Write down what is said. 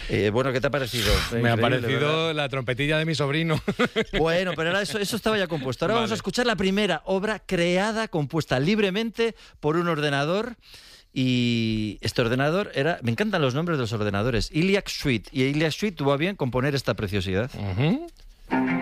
Bueno, ¿qué te ha parecido? Me ha Increíble, parecido ¿verdad? la trompetilla de mi sobrino. Bueno, pero ahora eso estaba ya compuesto. Ahora vamos a escuchar la primera obra creada, compuesta libremente por un ordenador. Y este ordenador era... Me encantan los nombres de los ordenadores. Iliac Suite. Y Iliac Suite tuvo a bien componer esta preciosidad. Ujú.